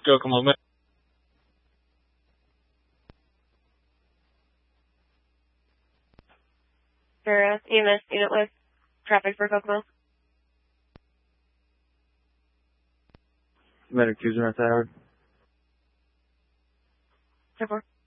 Kokomo. For EMS unit with traffic for Kokomo. Medic 2 North Howard. 10-4.